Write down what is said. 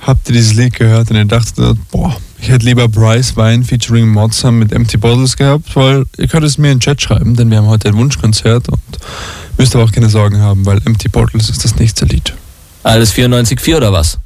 habt ihr dieses Lied gehört und ihr dachtet, boah, ich hätte lieber Bryce Vine featuring Modsam mit Empty Bottles gehabt, weil ihr könnt es mir in den Chat schreiben, denn wir haben heute ein Wunschkonzert und müsst aber auch keine Sorgen haben, weil Empty Bottles ist das nächste Lied. Alles 94,4 oder was?